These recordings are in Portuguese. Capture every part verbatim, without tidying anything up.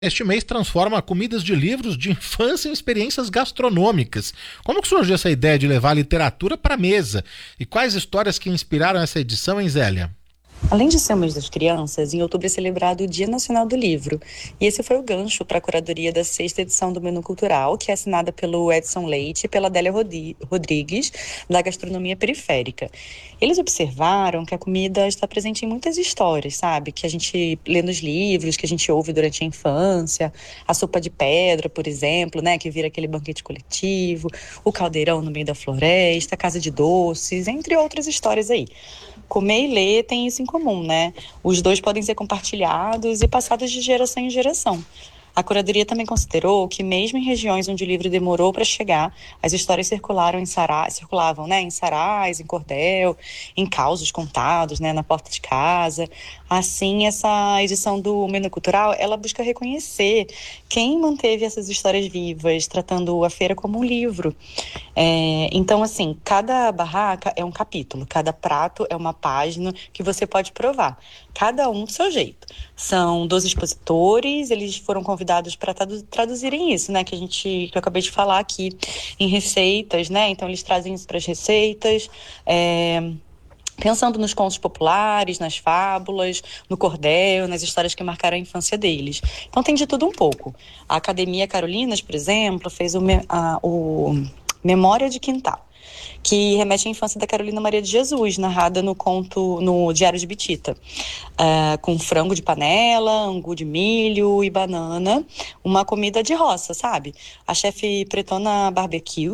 Este mês transforma comidas de livros de infância em experiências gastronômicas. Como que surgiu essa ideia de levar a literatura para a mesa? E quais histórias que inspiraram essa edição, hein, Zélia? Além de ser o mês das crianças, em outubro é celebrado o Dia Nacional do Livro. E esse foi o gancho para a curadoria da sexta edição do Menu Cultural, que é assinada pelo Edson Leite e pela Adélia Rodrigues, da Gastronomia Periférica. Eles observaram que a comida está presente em muitas histórias, sabe? Que a gente lê nos livros, que a gente ouve durante a infância. A sopa de pedra, por exemplo, né? Que vira aquele banquete coletivo. O caldeirão no meio da floresta, a casa de doces, entre outras histórias aí. Comer e ler tem isso em comum, né? Os dois podem ser compartilhados e passados de geração em geração. A curadoria também considerou que, mesmo em regiões onde o livro demorou para chegar, as histórias circularam em sará, circulavam né, em sarais, em cordel, em causos contados, né, na porta de casa. Assim, essa edição do Menu Cultural, ela busca reconhecer quem manteve essas histórias vivas, tratando a feira como um livro. É, então, assim, cada barraca é um capítulo, cada prato é uma página que você pode provar, cada um do seu jeito. São doze expositores, eles foram convidados para tradu- traduzirem isso, né, que a gente, que eu acabei de falar aqui, em receitas, né, então eles trazem isso para as receitas, é, pensando nos contos populares, nas fábulas, no cordel, nas histórias que marcaram a infância deles. Então tem de tudo um pouco. A Academia Carolinas, por exemplo, fez o, a, o Memória de Quintal, que remete à infância da Carolina Maria de Jesus, narrada no conto, no Diário de Bitita, uh, com frango de panela, angu de milho e banana, uma comida de roça, sabe? A chefe Pretona Barbecue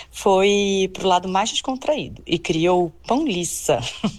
foi pro lado mais descontraído e criou pão liça,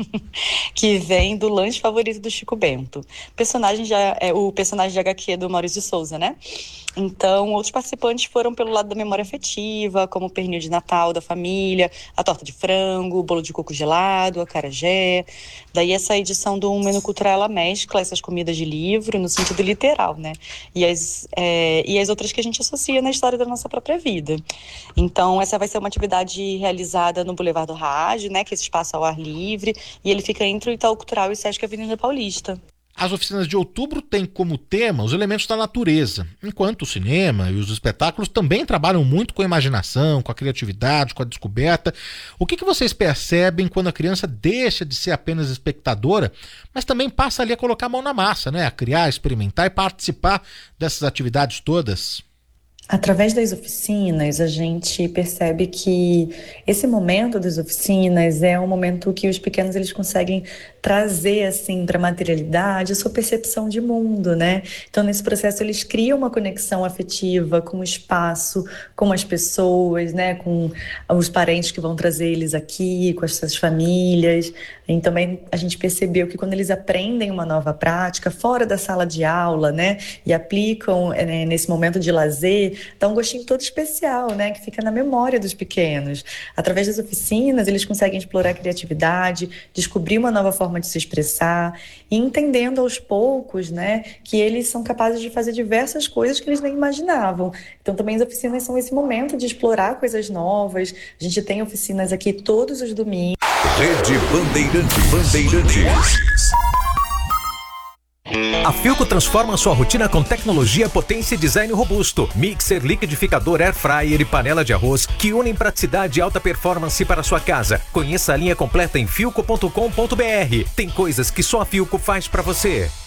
que vem do lanche favorito do Chico Bento. Personagem de, é, o personagem de agá quê do Maurício de Souza, né? Então, outros participantes foram pelo lado da memória afetiva, como o pernil de Natal da família, a torta de frango, o bolo de coco gelado, a acarajé. Daí essa edição do Menu Cultural, ela mescla essas comidas de livro no sentido literal, né? E as, é, e as outras que a gente associa na história da nossa própria vida. Então, essa vai ser uma atividade realizada no Boulevard do Rádio, né? Que é esse espaço ao ar livre, e ele fica entre o Itaú Cultural e o Sesc Avenida Paulista. As oficinas de outubro têm como tema os elementos da natureza, enquanto o cinema e os espetáculos também trabalham muito com a imaginação, com a criatividade, com a descoberta. O que, que vocês percebem quando a criança deixa de ser apenas espectadora, mas também passa ali a colocar a mão na massa, né? A criar, experimentar e participar dessas atividades todas? Através das oficinas, a gente percebe que esse momento das oficinas é um momento que os pequenos eles conseguem trazer assim para a materialidade a sua percepção de mundo, né? Então, nesse processo, eles criam uma conexão afetiva com o espaço, com as pessoas, né? Com os parentes que vão trazer eles aqui, com as suas famílias. E também a gente percebeu que quando eles aprendem uma nova prática fora da sala de aula, né? E aplicam né, nesse momento de lazer, dá um gostinho todo especial, né? Que fica na memória dos pequenos. Através das oficinas, eles conseguem explorar a criatividade, descobrir uma nova forma de se expressar e entendendo aos poucos, né? Que eles são capazes de fazer diversas coisas que eles nem imaginavam. Então, também as oficinas são esse momento de explorar coisas novas. A gente tem oficinas aqui todos os domingos. Rede Bandeirante Bandeirantes. A Philco transforma sua rotina com tecnologia, potência e design robusto. Mixer, liquidificador, air fryer e panela de arroz que unem praticidade e alta performance para sua casa. Conheça a linha completa em philco ponto com ponto br. Tem coisas que só a Philco faz para você.